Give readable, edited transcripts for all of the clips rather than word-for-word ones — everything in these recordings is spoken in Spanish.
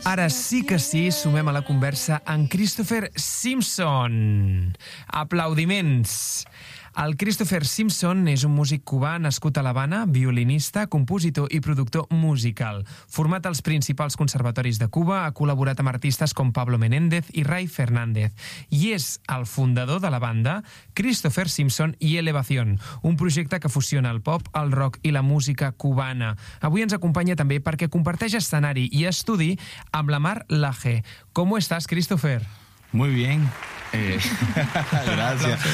Ara sí que sí, sumem a la conversa en Christopher Simpson. Aplaudiments. El Christopher Simpson és un músic cubà nascut a l'Havana, violinista, compositor i productor musical. Format als principals conservatoris de Cuba, ha col·laborat amb artistes com Pablo Menéndez i Ray Fernández. I és el fundador de la banda Christopher Simpson y Elevación, un projecte que fusiona el pop, el rock i la música cubana. Avui ens acompanya també perquè comparteix escenari i estudi amb la Mar Laje. ¿Cómo estás, Christopher? Muy bien. Gracias.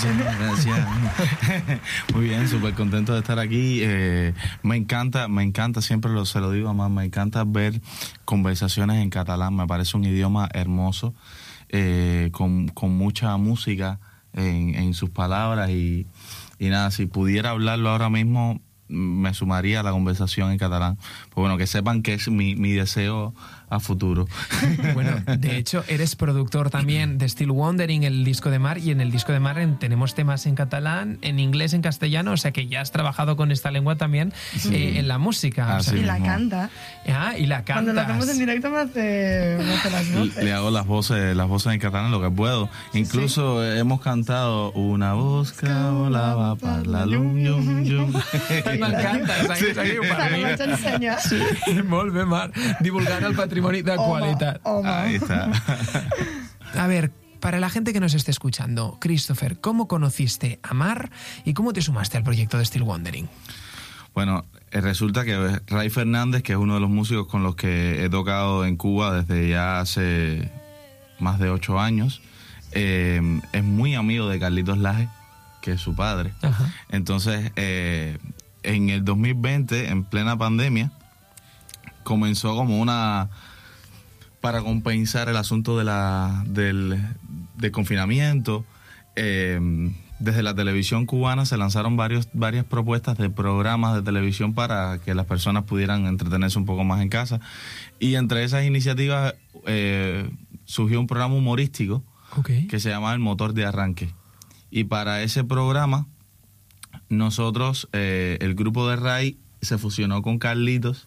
Muy bien, súper contento de estar aquí. Me encanta, siempre se lo digo a mamá, me encanta ver conversaciones en catalán. Me parece un idioma hermoso, con mucha música en sus palabras y nada, si pudiera hablarlo ahora mismo, me sumaría a la conversación en catalán. Pues bueno, que sepan que es mi deseo a futuro. Bueno, de hecho, eres productor también de Still Wondering, el disco de Mar, y en el disco de Mar tenemos temas en catalán, en inglés, en castellano, o sea que ya has trabajado con esta lengua también en la música. O sea, y la canta. Ah, y la cantas. Cuando lo hacemos en directo me hace las voces. Le hago las voces en catalán lo que puedo. Incluso hemos cantado Una voz que volava per la llum, llum, llum. M'encanta, seguiu per mi. Vaig ensenyar. Sí, molt bé, Mar. Divulgant el patrimoni de qualitat. Ahí está. A ver, para la gente que nos esté escuchando, Christopher, ¿cómo conociste a Mar y cómo te sumaste al proyecto de Still Wondering? Bueno, resulta que Ray Fernández, que es uno de los músicos con los que he tocado en Cuba desde ya hace más de 8 años, es muy amigo de Carlitos Laje, que es su padre. Ajá. Entonces, en el 2020, en plena pandemia, comenzó como para compensar el asunto del confinamiento. Desde la televisión cubana se lanzaron varias propuestas de programas de televisión para que las personas pudieran entretenerse un poco más en casa. Y entre esas iniciativas surgió un programa humorístico que se llamaba El Motor de Arranque. Y para ese programa, nosotros, el grupo de Ray, se fusionó con Carlitos,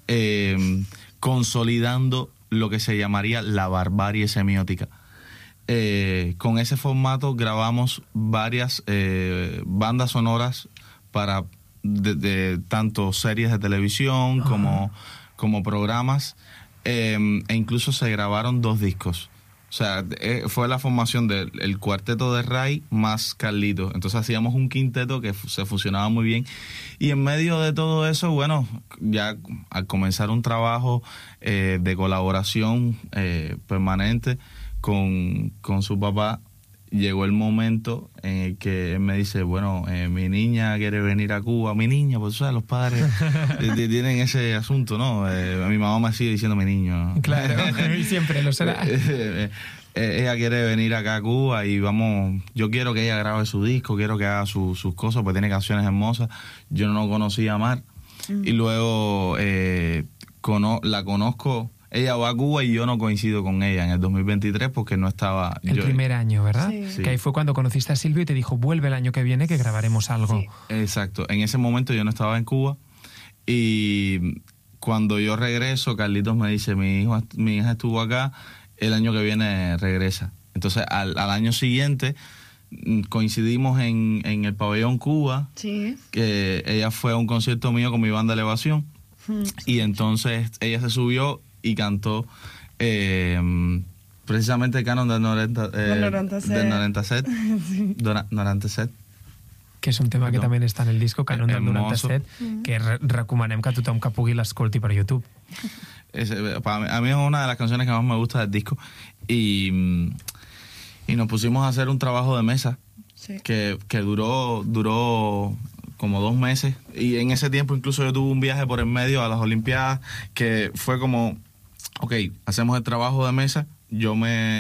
consolidando lo que se llamaría la barbarie semiótica. Con ese formato grabamos varias bandas sonoras para de tanto series de televisión como programas, e incluso se grabaron 2 discos. O sea, fue la formación del cuarteto de Ray más Carlitos. Entonces hacíamos un quinteto que se fusionaba muy bien. Y en medio de todo eso, bueno, ya al comenzar un trabajo de colaboración permanente con su papá, llegó el momento en el que él me dice, bueno, mi niña quiere venir a Cuba. Mi niña, pues, ¿sabes? Los padres tienen ese asunto, ¿no? Mi mamá me sigue diciendo mi niño. Claro, y siempre lo será. Ella quiere venir acá a Cuba y yo quiero que ella grabe su disco, quiero que haga sus cosas, porque tiene canciones hermosas. Yo no conocía a Mar. Y luego la conozco. Ella va a Cuba y yo no coincido con ella en el 2023 porque no estaba... Primer año, ¿verdad? Sí. Que ahí fue cuando conociste a Silvio y te dijo, vuelve el año que viene que grabaremos algo. Sí. Exacto. En ese momento yo no estaba en Cuba y cuando yo regreso, Carlitos me dice, mi hija estuvo acá, el año que viene regresa. Entonces al año siguiente coincidimos en el Pabellón Cuba, Sí. que ella fue a un concierto mío con mi banda Elevación y entonces ella se subió y cantó precisamente el canon del 97. Sí. 97. Que és un tema que també està en el disco, Canon del Hermoso. 97, que recomanem que tothom que pugui l'escolti per YouTube. A mí es una de las canciones que más me gusta del disco y nos pusimos a hacer un trabajo de mesa que duró como 2 meses y en ese tiempo incluso yo tuve un viaje por en medio a las Olimpiadas que fue como, hacemos el trabajo de mesa, yo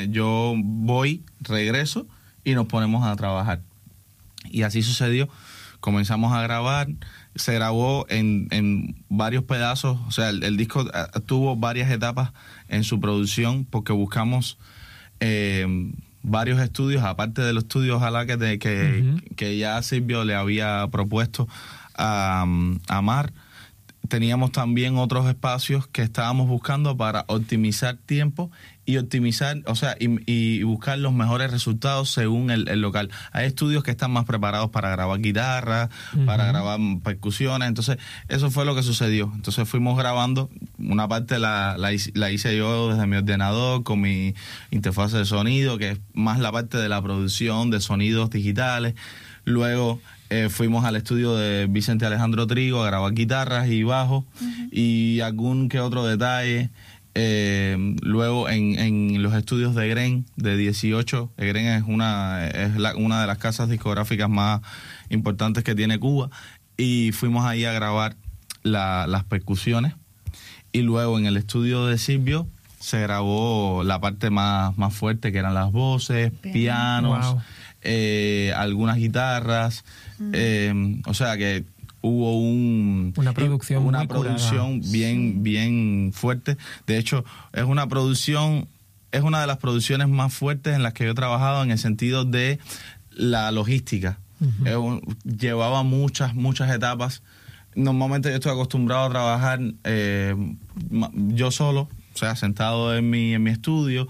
voy, regreso y nos ponemos a trabajar. Y así sucedió. Comenzamos a grabar, se grabó en varios pedazos, o sea, el disco tuvo varias etapas en su producción porque buscamos varios estudios, aparte de los estudios ojalá que ya Silvio le había propuesto a Mar. teníamos también otros espacios que estábamos buscando para optimizar tiempo y y buscar los mejores resultados según el local. Hay estudios que están más preparados para grabar guitarras, para grabar percusiones. Entonces, eso fue lo que sucedió. Entonces, fuimos grabando. Una parte la hice yo desde mi ordenador con mi interfaz de sonido, que es más la parte de la producción de sonidos digitales. Luego fuimos al estudio de Vicente Alejandro Trigo a grabar guitarras y bajo y algún que otro detalle. Luego en los estudios de Egren de 18, Egren es una de las casas discográficas más importantes que tiene Cuba, y fuimos ahí a grabar las percusiones. Y luego en el estudio de Silvio se grabó la parte más fuerte, que eran las voces, pianos, algunas guitarras. O sea que hubo una producción bien fuerte. De hecho, es una de las producciones más fuertes en las que yo he trabajado, en el sentido de la logística. Llevaba muchas etapas. Normalmente yo estoy acostumbrado a trabajar yo solo, o sea, sentado en mi estudio,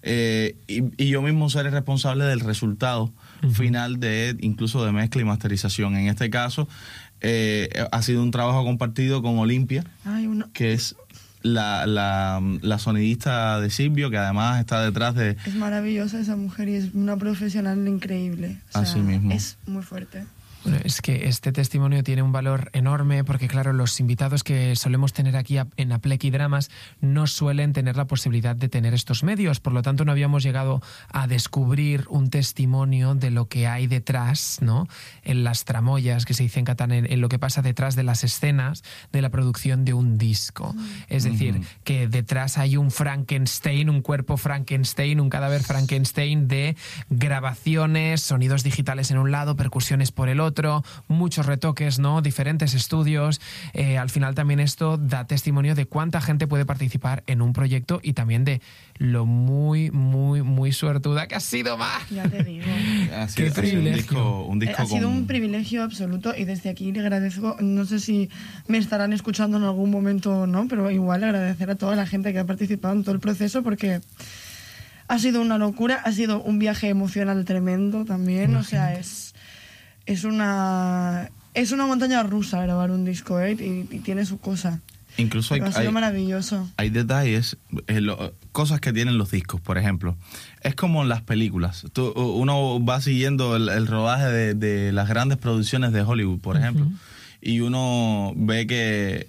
y yo mismo ser el responsable del resultado final, incluso de mezcla y masterización. En este caso ha sido un trabajo compartido con Olimpia, que es la sonidista de Silvio, que además está detrás de... Es maravillosa esa mujer y es una profesional increíble. O sea, así mismo. Es muy fuerte. Bueno, es que este testimonio tiene un valor enorme porque, claro, los invitados que solemos tener aquí en Aplec y Dramas no suelen tener la posibilidad de tener estos medios. Por lo tanto, no habíamos llegado a descubrir un testimonio de lo que hay detrás, ¿no? En las tramoyas, que se dice en catalán, en lo que pasa detrás de las escenas de la producción de un disco. Es decir, que detrás hay un Frankenstein, un cuerpo Frankenstein, un cadáver Frankenstein de grabaciones, sonidos digitales en un lado, percusiones por el otro, muchos retoques, ¿no? Diferentes estudios. Al final también esto da testimonio de cuánta gente puede participar en un proyecto y también de lo muy suertuda que ha sido más. Ya te digo. Qué privilegio. Un disco ha sido un privilegio absoluto, y desde aquí le agradezco, no sé si me estarán escuchando en algún momento o no, pero igual agradecer a toda la gente que ha participado en todo el proceso, porque ha sido una locura, ha sido un viaje emocional tremendo también. Imagínate. O sea, es una montaña rusa grabar un disco, y tiene su cosa. Incluso ha sido maravilloso. Hay detalles, cosas que tienen los discos, por ejemplo. Es como en las películas. Uno va siguiendo el rodaje de las grandes producciones de Hollywood, por ejemplo, y uno ve que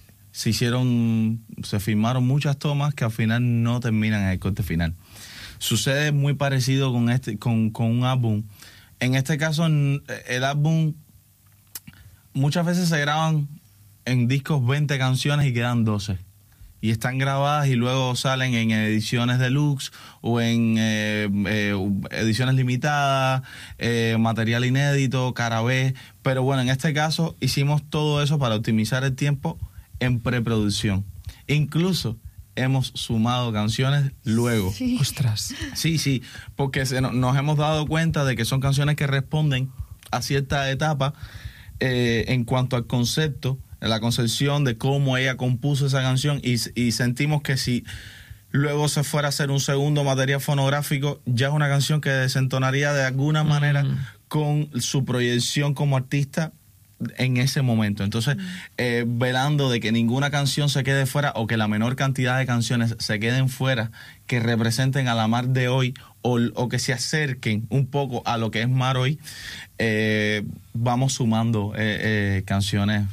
se filmaron muchas tomas que al final no terminan en el corte final. Sucede muy parecido con un álbum. En este caso, el álbum muchas veces se graban en discos 20 canciones y quedan 12. Y están grabadas y luego salen en ediciones deluxe o en ediciones limitadas, material inédito, cara B. Pero bueno, en este caso hicimos todo eso para optimizar el tiempo en preproducción. Incluso hemos sumado canciones luego. Sí. Ostras. Sí, porque nos hemos dado cuenta de que son canciones que responden a cierta etapa en cuanto al concepto, la concepción de cómo ella compuso esa canción, y sentimos que si luego se fuera a hacer un segundo material fonográfico, ya es una canción que desentonaría de alguna manera con su proyección como artista en ese momento. Entonces, velando de que ninguna canción se quede fuera, o que la menor cantidad de canciones se queden fuera que representen a la Mar de hoy, o que se acerquen un poco a lo que es Mar hoy, vamos sumando canciones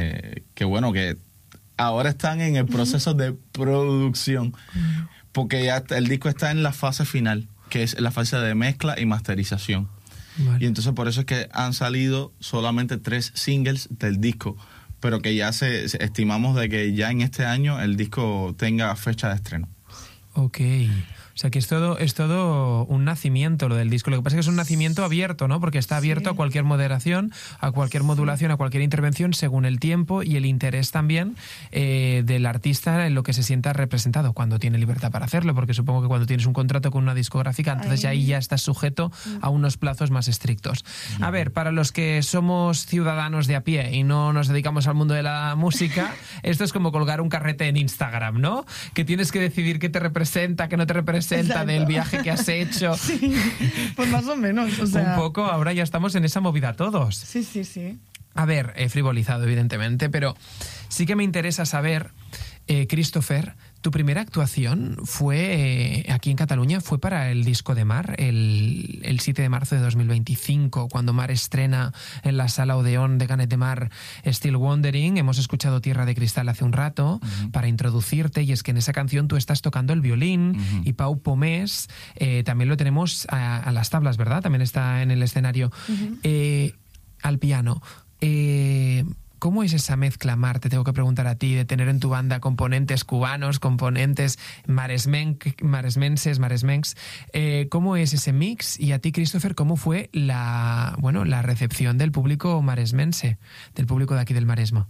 que ahora están en el proceso de producción, porque ya el disco está en la fase final, que es la fase de mezcla y masterización. Vale. Y entonces por eso es que han salido solamente 3 singles del disco, pero que ya estimamos de que ya en este año el disco tenga fecha de estreno. Ok. O sea que es todo un nacimiento lo del disco. Lo que pasa es que es un nacimiento abierto, ¿no? Porque está abierto a cualquier moderación, a cualquier modulación, a cualquier intervención según el tiempo y el interés también del artista en lo que se sienta representado cuando tiene libertad para hacerlo, porque supongo que cuando tienes un contrato con una discográfica, entonces ahí ya estás sujeto a unos plazos más estrictos. A ver, para los que somos ciudadanos de a pie y no nos dedicamos al mundo de la música, esto es como colgar un carrete en Instagram, ¿no? Que tienes que decidir qué te representa, qué no te representa. Exacto. Del viaje que has hecho. Sí, pues más o menos. O sea... Un poco, ahora ya estamos en esa movida todos. Sí. A ver, he frivolizado, evidentemente, pero sí que me interesa saber, Christopher, tu primera actuación fue aquí en Cataluña, fue para el disco de Mar, el 7 de marzo de 2025, cuando Mar estrena en la Sala Odeón de Canet de Mar Still Wondering. Hemos escuchado Tierra de Cristal hace un rato para introducirte, y es que en esa canción tú estás tocando el violín y Pau Pomés también lo tenemos a las tablas, ¿verdad? También está en el escenario al piano. ¿Cómo es esa mezcla, Mar? Te tengo que preguntar a ti, de tener en tu banda componentes cubanos, componentes maresmenses. ¿Cómo es ese mix? Y a ti, Christopher, ¿cómo fue la recepción del público maresmense, del público de aquí del Maresma?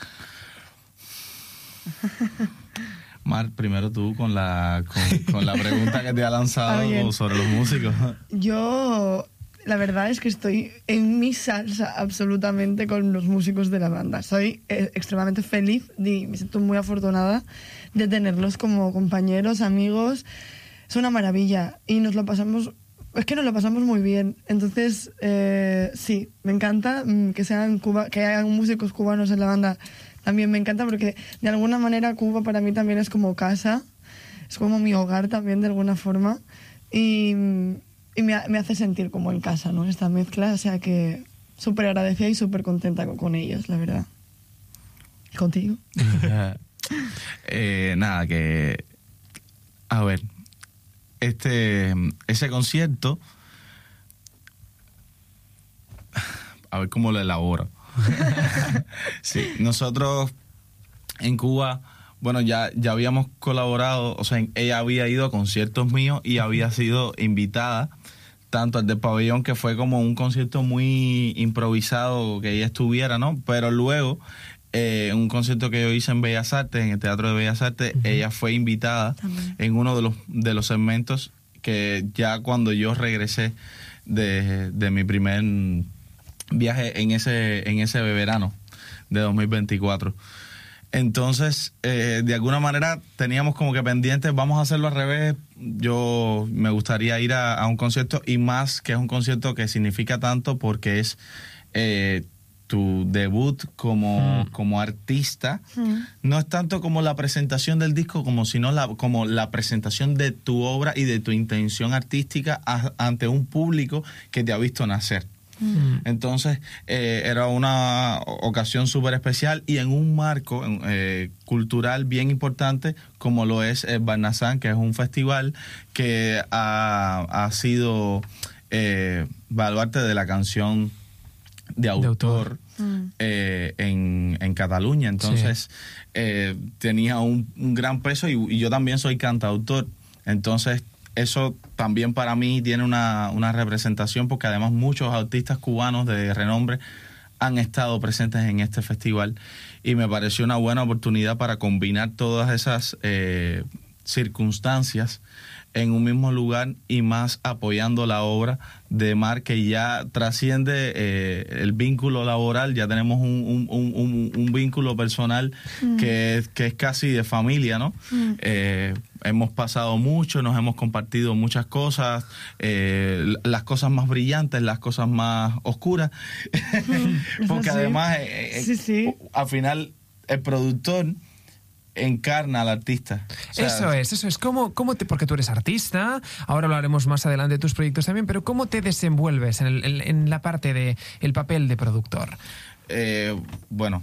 Mar, primero tú con la pregunta que te ha lanzado sobre los músicos. La verdad es que estoy en mi salsa absolutamente con los músicos de la banda. Soy extremadamente feliz y me siento muy afortunada de tenerlos como compañeros, amigos. Es una maravilla y nos lo pasamos muy bien. Entonces, sí, me encanta que hayan músicos cubanos en la banda. También me encanta porque de alguna manera Cuba para mí también es como casa, es como mi hogar también de alguna forma. Y me hace sentir como en casa, ¿no? Esta mezcla, o sea que súper agradecida y súper contenta con ellos, la verdad. ¿Contigo? Nada, que... A ver, ese concierto... A ver cómo lo elaboro. Sí, nosotros en Cuba... Bueno, ya habíamos colaborado, o sea, ella había ido a conciertos míos y había sido invitada tanto al del Pabellón, que fue como un concierto muy improvisado que ella estuviera, ¿no? Pero luego, un concierto que yo hice en Bellas Artes, en el Teatro de Bellas Artes, ella fue invitada en uno de los segmentos que ya cuando yo regresé de mi primer viaje en ese verano de 2024. Entonces, de alguna manera teníamos como que pendientes, vamos a hacerlo al revés. Yo me gustaría ir a un concierto, y más que es un concierto que significa tanto porque es tu debut como artista. No es tanto como la presentación del disco, como la presentación de tu obra y de tu intención artística ante un público que te ha visto nacer. Entonces era una ocasión súper especial y en un marco cultural bien importante como lo es el Barnazán, que es un festival que ha sido baluarte de la canción de autor. En Cataluña. Entonces tenía un gran peso y yo también soy cantautor. Entonces eso también para mí tiene una representación, porque además muchos artistas cubanos de renombre han estado presentes en este festival y me pareció una buena oportunidad para combinar todas esas circunstancias en un mismo lugar, y más apoyando la obra de Mar, que ya trasciende el vínculo laboral. Ya tenemos un vínculo personal que es casi de familia, ¿no? Hemos pasado mucho, nos hemos compartido muchas cosas, las cosas más brillantes, las cosas más oscuras, porque además al final el productor encarna al artista. O sea, eso es. Porque tú eres artista, ahora hablaremos más adelante de tus proyectos también, pero ¿cómo te desenvuelves en la parte del papel de productor? Bueno,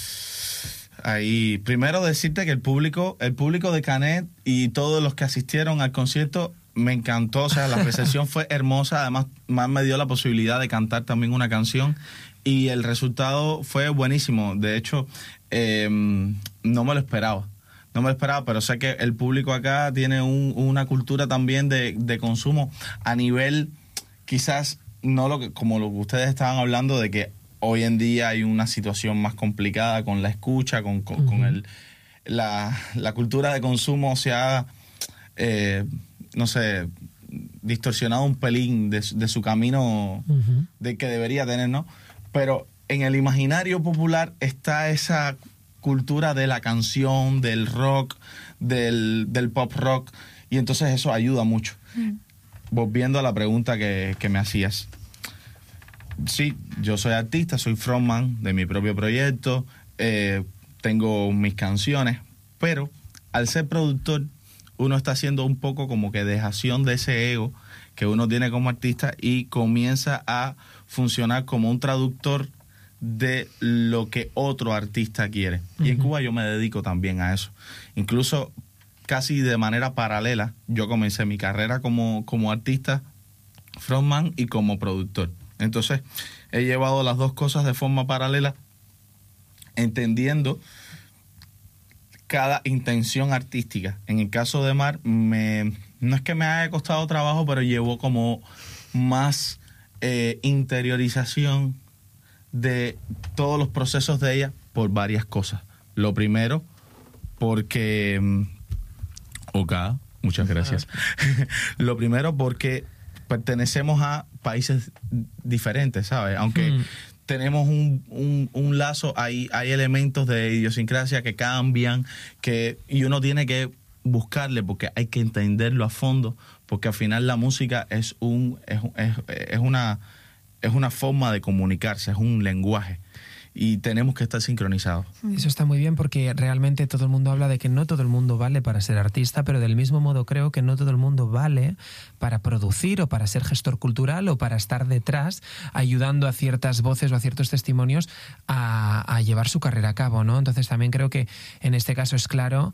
ahí primero decirte que el público de Canet y todos los que asistieron al concierto me encantó, o sea, la recepción fue hermosa. Además, más me dio la posibilidad de cantar también una canción y el resultado fue buenísimo. De hecho, no me lo esperaba. no me lo esperaba, pero sé que el público acá tiene una cultura también de consumo a nivel, quizás no como lo que ustedes estaban hablando, de que hoy en día hay una situación más complicada con la escucha, con la cultura de consumo se ha, no sé, distorsionado un pelín de su camino de que debería tener, ¿no? Pero en el imaginario popular está esa cultura de la canción, del rock, del pop rock, y entonces eso ayuda mucho. Volviendo a la pregunta que me hacías. Sí, yo soy artista, soy frontman de mi propio proyecto, tengo mis canciones, pero al ser productor uno está haciendo un poco como que dejación de ese ego que uno tiene como artista y comienza a funcionar como un traductor de lo que otro artista quiere. Y en Cuba yo me dedico también a eso. Incluso casi de manera paralela, yo comencé mi carrera como artista, frontman y como productor. Entonces he llevado las dos cosas de forma paralela, entendiendo cada intención artística. En el caso de Mar, no es que me haya costado trabajo, pero llevó como más interiorización de todos los procesos de ella por varias cosas. Lo primero, porque... muchas gracias. Lo primero, porque pertenecemos a países diferentes, ¿sabes? Aunque tenemos un lazo, hay elementos de idiosincrasia que cambian, y uno tiene que buscarle porque hay que entenderlo a fondo, porque al final la música es una forma de comunicarse, es un lenguaje. Y tenemos que estar sincronizados. Eso está muy bien porque realmente todo el mundo habla de que no todo el mundo vale para ser artista, pero del mismo modo creo que no todo el mundo vale para producir o para ser gestor cultural o para estar detrás ayudando a ciertas voces o a ciertos testimonios a llevar su carrera a cabo, ¿no? Entonces también creo que en este caso es claro...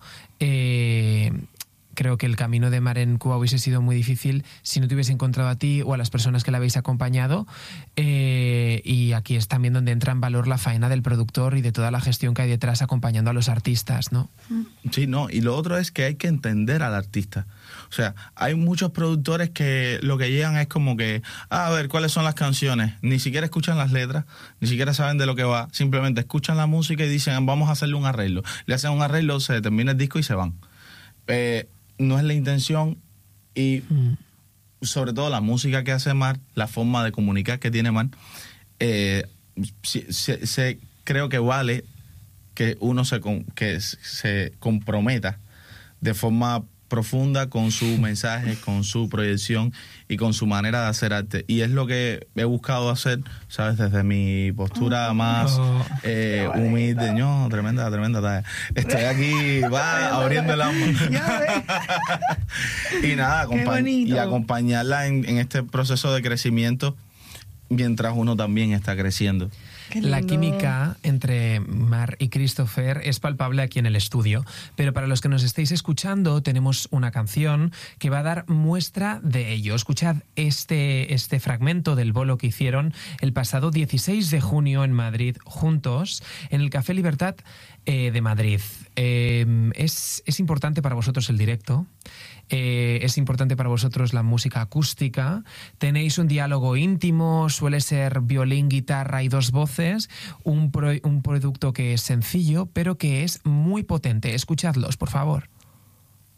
Creo que el camino de Mar en Cuba hubiese sido muy difícil si no te hubiese encontrado a ti o a las personas que la habéis acompañado. Y aquí es también donde entra en valor la faena del productor y de toda la gestión que hay detrás acompañando a los artistas, ¿no? Sí, no. Y lo otro es que hay que entender al artista. O sea, hay muchos productores que lo que llegan es como que, a ver, ¿cuáles son las canciones? Ni siquiera escuchan las letras, ni siquiera saben de lo que va. Simplemente escuchan la música y dicen, vamos a hacerle un arreglo. Le hacen un arreglo, se termina el disco y se van. No es la intención y sobre todo la música que hace Mar, la forma de comunicar que tiene Mar, creo que vale que uno se comprometa de forma profunda con su mensaje, con su proyección y con su manera de hacer arte. Y es lo que he buscado hacer, ¿sabes? Desde mi postura más humilde. No, tremenda. Estoy aquí, abriendo el alma. Y nada, y acompañarla en este proceso de crecimiento mientras uno también está creciendo. La química entre Mar y Christopher es palpable aquí en el estudio, pero para los que nos estéis escuchando tenemos una canción que va a dar muestra de ello. Escuchad este fragmento del bolo que hicieron el pasado 16 de junio en Madrid juntos en el Café Libertad de Madrid. Es importante para vosotros el directo. Es importante para vosotros la música acústica, tenéis un diálogo íntimo, suele ser violín, guitarra y dos voces, un producto que es sencillo pero que es muy potente. Escuchadlos, por favor.